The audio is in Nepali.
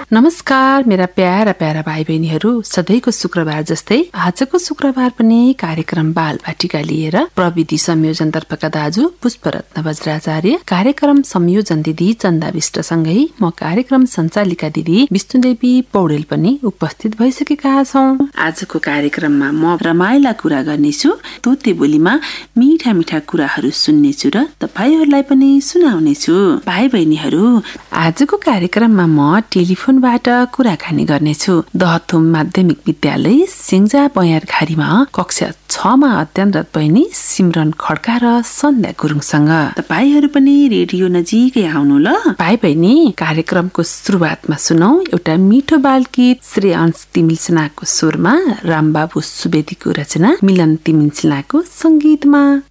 नमस्कार मेरा प्यारा प्यारा भाइ बहिनीहरू, सधैँको शुक्रबार जस्तै आजको शुक्रबार पनि कार्यक्रम बाल बाटिका लिएर प्रविधि संयोजनतर्फका दाजु पुष्परत्न वज्राचार्य, कार्यक्रम संयोजन दिदी चन्दा विष्टसँगै म कार्यक्रम सञ्चालिका दिदी विष्णुदेवी पौडेल पनि उपस्थित भइसकेका छौं। आजको कार्यक्रममा म रमाइला कुरा गर्नेछु, तोते बोलीमा मिठा मिठा कुराहरू सुन्नेछु र तपाईहरुलाई पनि सुनाउनेछु। भाइ बहिनीहरू, आजको कार्यक्रममा म टेलिफोनबाट कुराकानी गर्नेछु। दहथुम माध्यमिक विद्यालय सिङ्जा बयारघारीमा कक्षा 6 मा अध्ययनरत बहिनी सिमरन खड्का र सन्ध्या गुरुङसँग। तपाईहरु पनि रेडियो नजिकै आउनु ल। भाइ बहिनी, कार्यक्रमको सुरुवातमा सुनौ एउटा मिठो बालगीत श्रेयांश तिमिल्सिनाको स्वरमा, रामबाबु सुवेदीको रचना, मिलन तिमिल्सिनाको संगीतमा।